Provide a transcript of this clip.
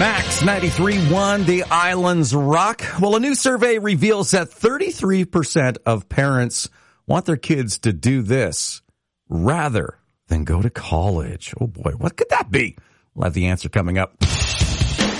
Max 93.1, the Islands Rock. Well, a new survey reveals that 33% of parents want their kids to do this rather than go to college. Oh boy, what could that be? We'll have the answer coming up.